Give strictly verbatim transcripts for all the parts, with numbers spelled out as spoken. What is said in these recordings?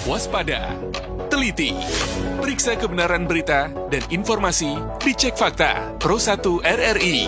waspada, teliti, periksa kebenaran berita dan informasi di Cek Fakta Pro satu R R I.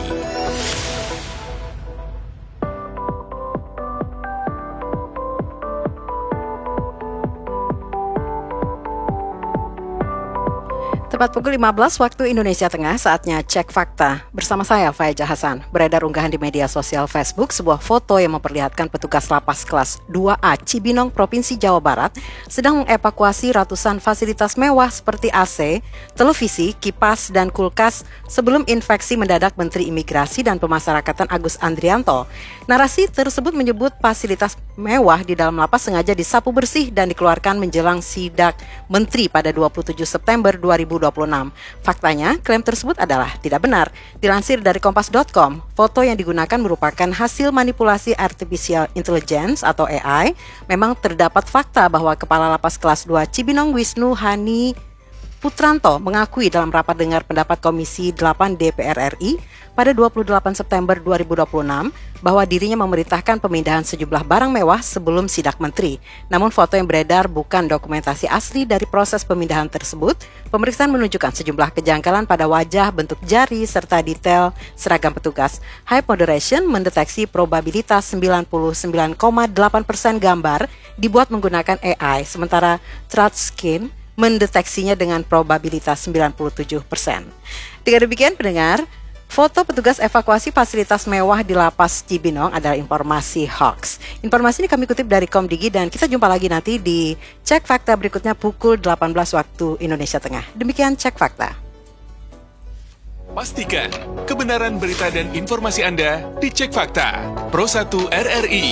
Tepat pukul lima belas waktu Indonesia Tengah, saatnya Cek Fakta. Bersama saya, Faiza Hasan. Beredar unggahan di media sosial Facebook sebuah foto yang memperlihatkan petugas lapas kelas dua A Cibinong, Provinsi Jawa Barat sedang mengevakuasi ratusan fasilitas mewah seperti A C, televisi, kipas, dan kulkas sebelum infeksi mendadak Menteri Imigrasi dan Pemasyarakatan Agus Andrianto. Narasi tersebut menyebut fasilitas mewah di dalam lapas sengaja disapu bersih dan dikeluarkan menjelang sidak Menteri pada dua puluh tujuh September dua ribu dua puluh enam. Faktanya, klaim tersebut adalah tidak benar. Dilansir dari kompas titik com, foto yang digunakan merupakan hasil manipulasi artificial intelligence atau A I. Memang terdapat fakta bahwa Kepala Lapas Kelas dua Cibinong Wisnu Hani Putranto mengakui dalam rapat dengar pendapat Komisi delapan D P R R I pada dua puluh delapan September dua ribu dua puluh enam bahwa dirinya memerintahkan pemindahan sejumlah barang mewah sebelum sidak menteri. Namun foto yang beredar bukan dokumentasi asli dari proses pemindahan tersebut. Pemeriksaan menunjukkan sejumlah kejanggalan pada wajah, bentuk jari, serta detail seragam petugas. High Moderation mendeteksi probabilitas sembilan puluh sembilan koma delapan persen gambar dibuat menggunakan A I, sementara TruthScan mendeteksinya dengan probabilitas sembilan puluh tujuh persen. Dengan demikian pendengar, foto petugas evakuasi fasilitas mewah di lapas Cibinong adalah informasi hoax. Informasi ini kami kutip dari Komdigi dan kita jumpa lagi nanti di Cek Fakta berikutnya pukul delapan belas waktu Indonesia Tengah. Demikian Cek Fakta. Pastikan kebenaran berita dan informasi Anda di Cek Fakta Pro satu R R I.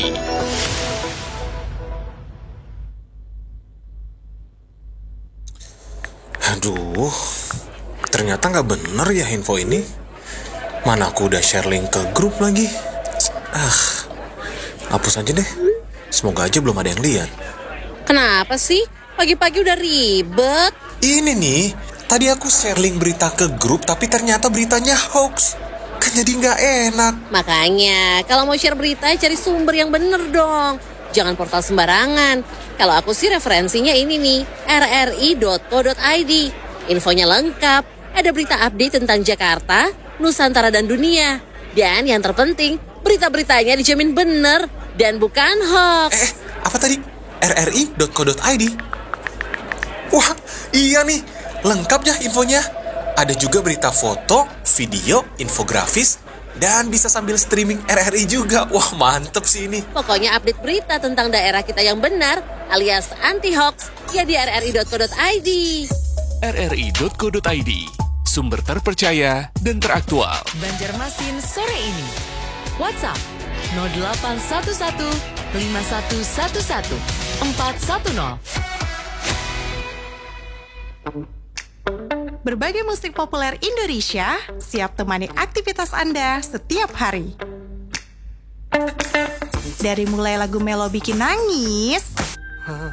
Aduh, ternyata nggak bener ya info ini. Mana aku udah share link ke grup lagi. Ah, hapus aja deh. Semoga aja belum ada yang lihat. Kenapa sih? Pagi-pagi udah ribet. Ini nih, tadi aku share link berita ke grup tapi ternyata beritanya hoax. Kan jadi nggak enak. Makanya, kalau mau share berita cari sumber yang bener dong. Jangan portal sembarangan. Kalau aku sih referensinya ini nih, r r i dot co dot i d. Infonya lengkap, ada berita update tentang Jakarta, Nusantara dan dunia. Dan yang terpenting, berita-beritanya dijamin bener dan bukan hoax. Eh, apa tadi? r r i dot co dot i d. Wah, iya nih, lengkap ya infonya. Ada juga berita foto, video, infografis, dan bisa sambil streaming R R I juga. Wah, mantep sih ini. Pokoknya update berita tentang daerah kita yang benar alias anti-hoax ya di r r i dot co dot i d. r r i dot co dot i d, sumber terpercaya dan teraktual. Banjarmasin sore ini. WhatsApp nol delapan satu satu lima satu satu satu empat satu nol. Berbagai musik populer Indonesia siap temani aktivitas Anda setiap hari. Dari mulai lagu melo bikin nangis,